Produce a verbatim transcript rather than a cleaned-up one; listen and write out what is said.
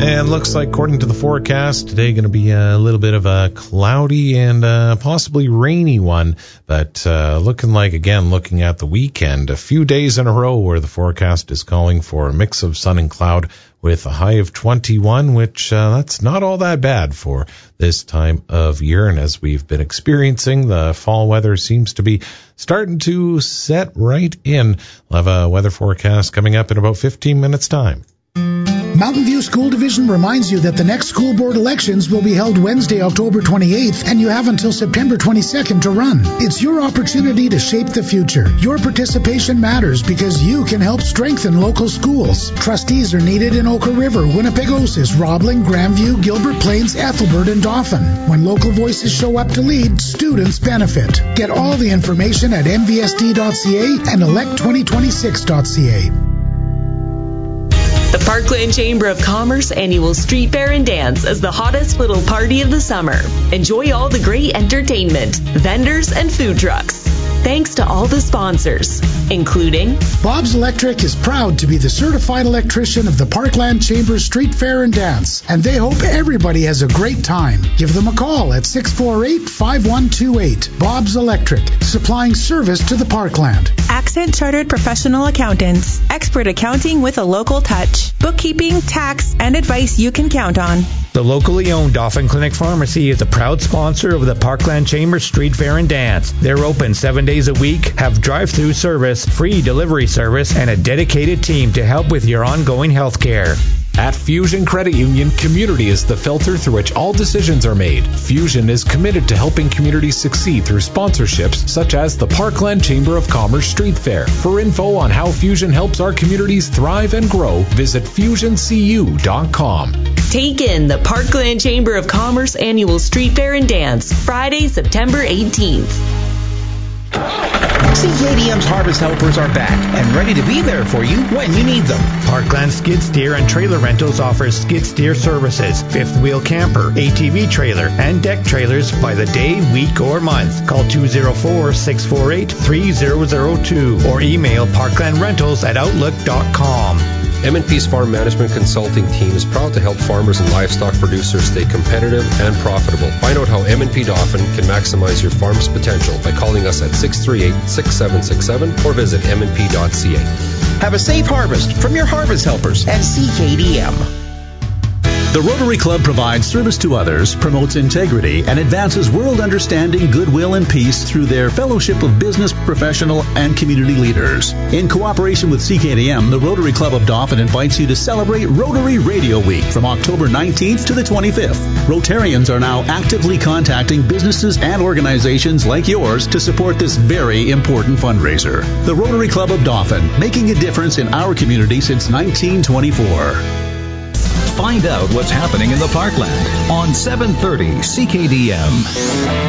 And looks like, according to the forecast, today going to be a little bit of a cloudy and uh, possibly rainy one. But uh, looking like, again, looking at the weekend, a few days in a row where the forecast is calling for a mix of sun and cloud with a high of twenty-one, which uh, that's not all that bad for this time of year. And as we've been experiencing, the fall weather seems to be starting to set right in. We'll have a weather forecast coming up in about fifteen minutes' time. Mountain View School Division reminds you that the next school board elections will be held Wednesday, October twenty-eighth, and you have until September twenty-second to run. It's your opportunity to shape the future. Your participation matters because you can help strengthen local schools. Trustees are needed in Oka River, Winnipegosis, Roblin, Grandview, Gilbert Plains, Ethelbert, and Dauphin. When local voices show up to lead, students benefit. Get all the information at m v s d dot c a and elect twenty twenty-six dot c a. The Parkland Chamber of Commerce annual Street Fair and Dance is the hottest little party of the summer. Enjoy all the great entertainment, vendors, and food trucks. Thanks to all the sponsors, including Bob's Electric is proud to be the certified electrician of the Parkland Chamber Street Fair and Dance, and they hope everybody has a great time. Give them a call at six four eight, five one two eight. Bob's Electric, supplying service to the Parkland. Accent Chartered Professional Accountants, expert accounting with a local touch. Bookkeeping, tax, and advice you can count on. The locally owned Dauphin Clinic Pharmacy is a proud sponsor of the Parkland Chamber Street Fair and Dance. They're open seven days a week, have drive-through service, free delivery service, and a dedicated team to help with your ongoing health care. At Fusion Credit Union, community is the filter through which all decisions are made. Fusion is committed to helping communities succeed through sponsorships such as the Parkland Chamber of Commerce Street Fair. For info on how Fusion helps our communities thrive and grow, visit fusion c u dot com. Take in the Parkland Chamber of Commerce annual Street Fair and Dance, Friday, September eighteenth. C K D M's Harvest Helpers are back and ready to be there for you when you need them. Parkland Skid Steer and Trailer Rentals offers skid steer services, fifth wheel camper, A T V trailer, and deck trailers by the day, week, or month. Call two oh four, six four eight, three oh oh two or email parklandrentals at outlook dot com. M and P's Farm Management Consulting team is proud to help farmers and livestock producers stay competitive and profitable. Find out how M and P Dauphin can maximize your farm's potential by calling us at six three eight, six seven six seven or visit m n p dot c a. Have a safe harvest from your Harvest Helpers at C K D M. The Rotary Club provides service to others, promotes integrity, and advances world understanding, goodwill, and peace through their fellowship of business, professional, and community leaders. In cooperation with C K D M, the Rotary Club of Dauphin invites you to celebrate Rotary Radio Week from October nineteenth to the twenty-fifth. Rotarians are now actively contacting businesses and organizations like yours to support this very important fundraiser. The Rotary Club of Dauphin, making a difference in our community since nineteen twenty-four. Find out what's happening in the Parkland on seven thirty C K D M.